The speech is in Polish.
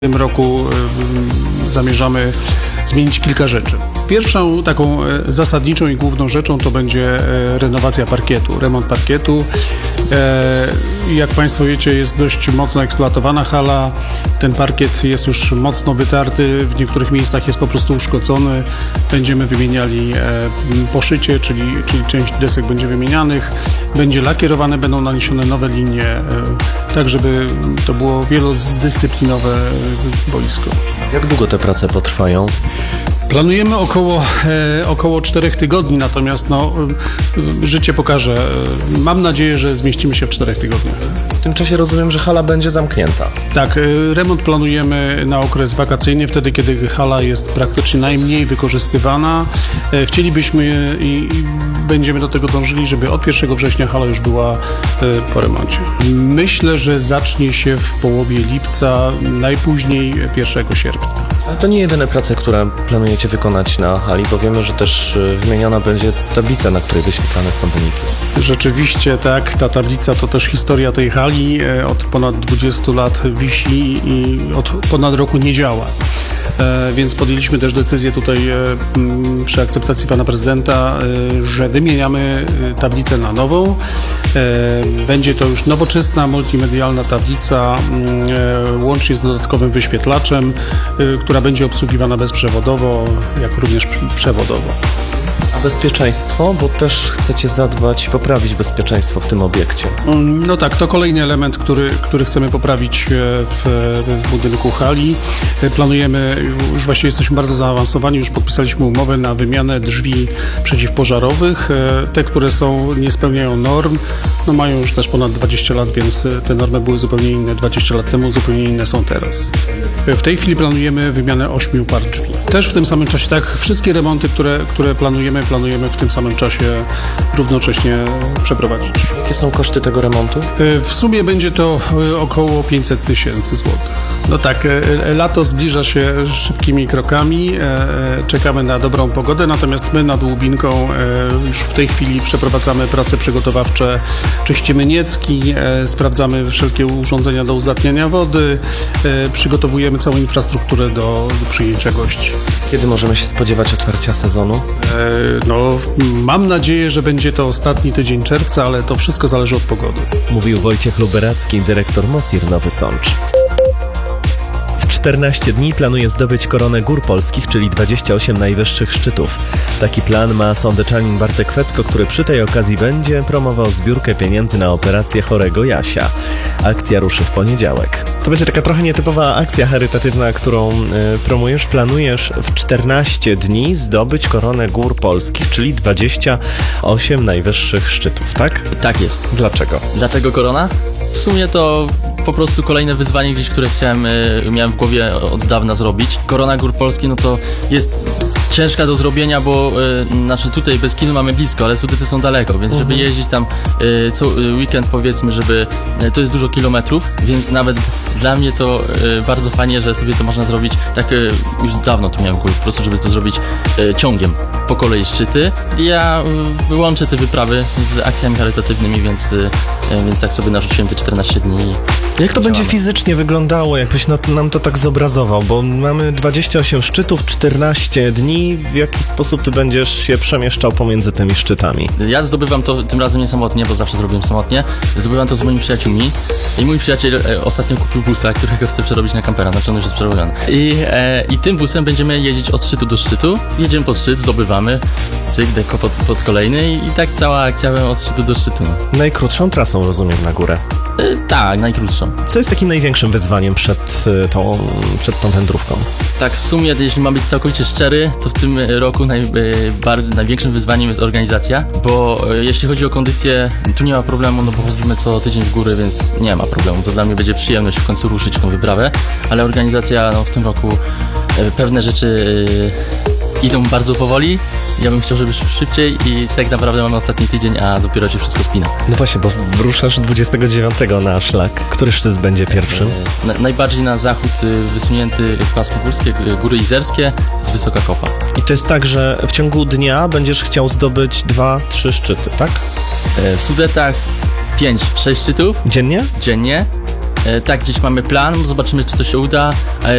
W tym roku zamierzamy zmienić kilka rzeczy. Pierwszą taką zasadniczą i główną rzeczą to będzie renowacja parkietu, remont parkietu. Jak Państwo wiecie, jest dość mocno eksploatowana hala. Ten parkiet jest już mocno wytarty, w niektórych miejscach jest po prostu uszkodzony. Będziemy wymieniali poszycie, czyli część desek będzie wymienianych. Będzie lakierowane, będą naniesione nowe linie, tak żeby to było wielodyscyplinowe boisko. Jak długo te prace potrwają? Planujemy około 4 tygodni, natomiast życie pokaże. Mam nadzieję, że zmieścimy się w 4 tygodniach. W tym czasie rozumiem, że hala będzie zamknięta. Tak, remont planujemy na okres wakacyjny, wtedy kiedy hala jest praktycznie najmniej wykorzystywana. Chcielibyśmy i będziemy do tego dążyli, żeby od 1 września hala już była po remoncie. Myślę, że zacznie się w połowie lipca, najpóźniej 1 sierpnia. Ale to nie jedyne prace, które planujecie wykonać na hali, bo wiemy, że też wymieniona będzie tablica, na której wyświetlane są wyniki. Rzeczywiście tak, ta tablica to też historia tej hali. Od ponad 20 lat wisi i od ponad roku nie działa. Więc podjęliśmy też decyzję tutaj przy akceptacji pana prezydenta, że wymieniamy tablicę na nową. Będzie to już nowoczesna, multimedialna tablica, łącznie z dodatkowym wyświetlaczem, która będzie obsługiwana bezprzewodowo, jak również przewodowo. A bezpieczeństwo, bo też chcecie zadbać i poprawić bezpieczeństwo w tym obiekcie. No tak, to kolejny element, który chcemy poprawić w budynku hali. Planujemy, już właściwie jesteśmy bardzo zaawansowani, już podpisaliśmy umowę na wymianę drzwi przeciwpożarowych. Te, które nie spełniają norm, mają już też ponad 20 lat, więc te normy były zupełnie inne 20 lat temu, zupełnie inne są teraz. W tej chwili planujemy wymianę 8 par drzwi. Też w tym samym czasie, tak, wszystkie remonty, które planujemy w tym samym czasie równocześnie przeprowadzić. Jakie są koszty tego remontu? W sumie będzie to około 500 000 złotych. No tak, lato zbliża się szybkimi krokami, czekamy na dobrą pogodę, natomiast my nad Łubinką już w tej chwili przeprowadzamy prace przygotowawcze, czyścimy niecki, sprawdzamy wszelkie urządzenia do uzdatniania wody, przygotowujemy całą infrastrukturę do przyjęcia gości. Kiedy możemy się spodziewać otwarcia sezonu? Mam nadzieję, że będzie to ostatni tydzień czerwca, ale to wszystko zależy od pogody. Mówił Wojciech Luberacki, dyrektor Mosir Nowy Sącz. W 14 dni planuje zdobyć koronę gór polskich, czyli 28 najwyższych szczytów. Taki plan ma sądeczanin Bartek Fecko, który przy tej okazji będzie promował zbiórkę pieniędzy na operację chorego Jasia. Akcja ruszy w poniedziałek. To będzie taka trochę nietypowa akcja charytatywna, którą promujesz. Planujesz w 14 dni zdobyć koronę gór polskich, czyli 28 najwyższych szczytów, tak? Tak jest. Dlaczego? Dlaczego korona? W sumie to po prostu kolejne wyzwanie gdzieś, które miałem w głowie od dawna zrobić. Korona gór polskich, to jest ciężka do zrobienia, bo tutaj bez Kinu mamy blisko, ale Sudety są daleko, więc żeby jeździć tam co weekend, powiedzmy, to jest dużo kilometrów, więc nawet dla mnie to bardzo fajnie, że sobie to można zrobić tak, już dawno to miałem w głowie, po prostu żeby to zrobić ciągiem po kolei szczyty. Ja wyłączę te wyprawy z akcjami charytatywnymi, więc tak sobie narzuciłem te 14 dni. Jak to będzie fizycznie wyglądało, jakbyś nam to tak zobrazował, bo mamy 28 szczytów, 14 dni, w jaki sposób ty będziesz się przemieszczał pomiędzy tymi szczytami? Ja zdobywam to tym razem nie samotnie, bo zawsze zrobiłem samotnie, zdobywam to z moimi przyjaciółmi i mój przyjaciel ostatnio kupił busa, którego chce przerobić na kampera, on już jest przerobiony. I tym busem będziemy jeździć od szczytu do szczytu, jedziemy pod szczyt, zdobywamy, cyk, deko pod kolejny i tak cała akcja od szczytu do szczytu. Najkrótszą trasą, rozumiem, na górę. Tak, najkrótszą. Co jest takim największym wyzwaniem przed tą wędrówką? Tak, w sumie, jeśli mam być całkowicie szczery, to w tym roku największym wyzwaniem jest organizacja, bo jeśli chodzi o kondycję, tu nie ma problemu, bo chodzimy co tydzień w góry, więc nie ma problemu. To dla mnie będzie przyjemność w końcu ruszyć tą wyprawę, ale organizacja, w tym roku pewne rzeczy idą bardzo powoli. Ja bym chciał, żeby szybciej i tak naprawdę mamy ostatni tydzień, a dopiero się wszystko spina. No właśnie, bo ruszasz 29 na szlak. Który szczyt będzie pierwszym? Najbardziej na zachód wysunięty pasmo górskie, Góry Izerskie, z Wysoka Kopa. I to jest tak, że w ciągu dnia będziesz chciał zdobyć 2-3 szczyty, tak? W Sudetach 5-6 szczytów. Dziennie? Dziennie. Tak, gdzieś mamy plan, zobaczymy, czy to się uda.